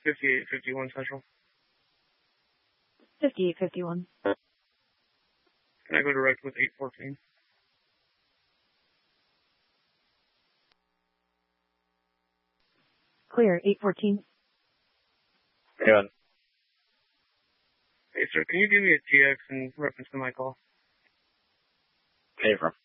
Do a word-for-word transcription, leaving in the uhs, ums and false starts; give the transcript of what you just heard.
fifty-eight fifty-one Central. fifty-eight fifty-one. Can I go direct with eight fourteen? Clear, eight fourteen. Good. Hey, sir, can you give me a T X in reference to my call? Pay from.